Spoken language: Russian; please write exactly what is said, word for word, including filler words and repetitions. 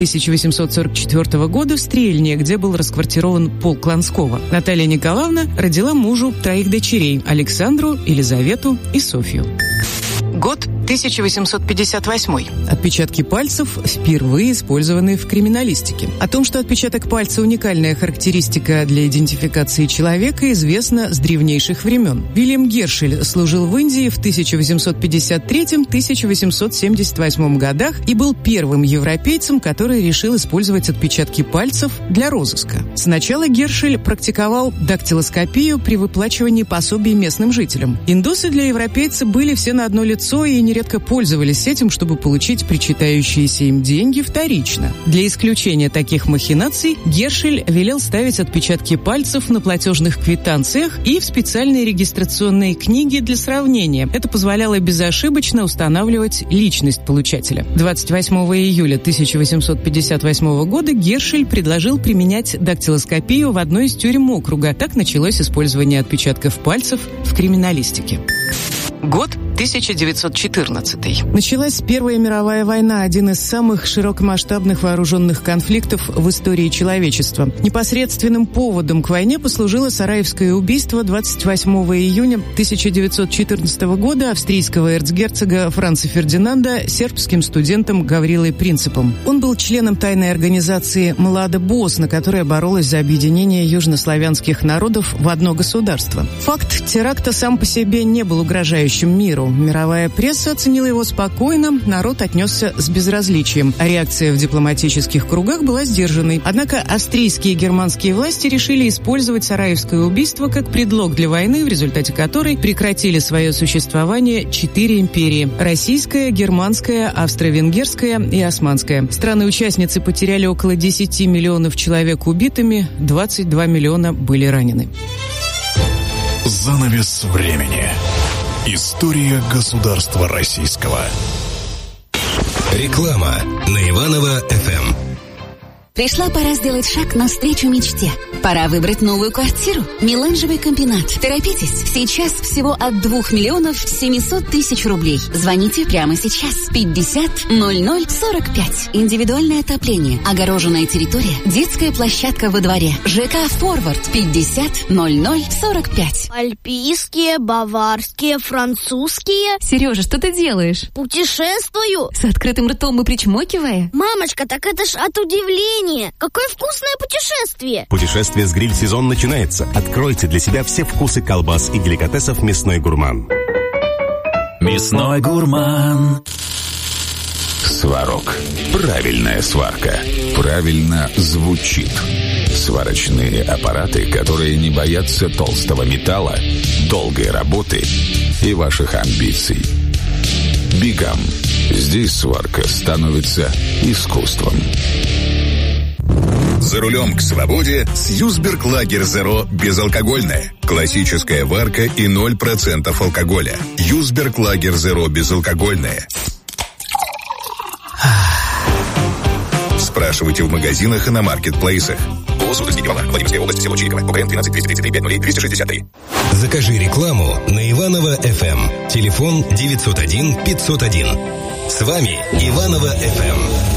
тысяча восемьсот сорок четвёртого года в Стрельне, где был расквартирован полк Ланского. Наталья Николаевна родила мужу троих дочерей – Александру, Елизавету и Софью. Год тысяча восемьсот пятьдесят восьмой. Отпечатки пальцев впервые использованы в криминалистике. О том, что отпечаток пальца – уникальная характеристика для идентификации человека, известно с древнейших времен. Вильям Гершель служил в Индии в тысяча восемьсот пятьдесят третьем — тысяча восемьсот семьдесят восьмом годах и был первым европейцем, который решил использовать отпечатки пальцев для розыска. Сначала Гершель практиковал дактилоскопию при выплачивании пособий местным жителям. Индусы для европейца были все на одно лицо и нередко пользовались этим, чтобы получить причитающиеся им деньги вторично. Для исключения таких махинаций Гершель велел ставить отпечатки пальцев на платежных квитанциях и в специальные регистрационные книги для сравнения. Это позволяло безошибочно устанавливать личность получателя. двадцать восьмого июля тысяча восемьсот пятьдесят восьмого года Гершель предложил применять дактилоскопию в одной из тюрем округа. Так началось использование отпечатков пальцев в криминалистике. Год тысяча девятьсот четырнадцатый. Началась Первая мировая война, один из самых широкомасштабных вооруженных конфликтов в истории человечества. Непосредственным поводом к войне послужило Сараевское убийство двадцать восьмого июня тысяча девятьсот четырнадцатого года австрийского эрцгерцога Франца Фердинанда сербским студентом Гаврилой Принципом. Он был членом тайной организации «Млада Босна», которая боролась за объединение южнославянских народов в одно государство. Факт теракта сам по себе не был угрожающим миру. Мировая пресса оценила его спокойно, народ отнесся с безразличием, а реакция в дипломатических кругах была сдержанной. Однако австрийские и германские власти решили использовать Сараевское убийство как предлог для войны, в результате которой прекратили свое существование четыре империи – российская, германская, австро-венгерская и османская. Страны-участницы потеряли около десяти миллионов человек убитыми, двадцать два миллиона были ранены. Занавес времени. История государства российского. Реклама на Иваново-эф эм. Пришла пора сделать шаг навстречу мечте. Пора выбрать новую квартиру. Меланжевый комбинат. Торопитесь. Сейчас всего от двух миллионов семисот тысяч рублей. Звоните прямо сейчас. пятьдесят ноль ноль сорок пять. Индивидуальное отопление. Огороженная территория. Детская площадка во дворе. ЖК «Форвард». пятьдесят ноль ноль сорок пять. Альпийские, баварские, французские. Сережа, что ты делаешь? Путешествую. С открытым ртом и причмокивая? Мамочка, так это ж от удивления. Какое вкусное путешествие! Путешествие с гриль-сезон начинается. Откройте для себя все вкусы колбас и деликатесов «Мясной гурман». «Мясной гурман». Сварог. Правильная сварка. Правильно звучит. Сварочные аппараты, которые не боятся толстого металла, долгой работы и ваших амбиций. Бигам. Здесь сварка становится искусством. За рулем к свободе с Юсберг Лагер Зеро безалкогольная. Классическая варка и ноль процентов алкоголя. Юсберг Лагер Зеро безалкогольная. Спрашивайте в магазинах и на маркетплейсах. Суздальский Иваново, Владимирская область, село Чириково, ОКН двенадцать двести тридцать три пять ноль двести шестьдесят три. Закажи рекламу на Иваново-эф эм. Телефон девятьсот один пятьсот один. С вами Иваново-эф эм.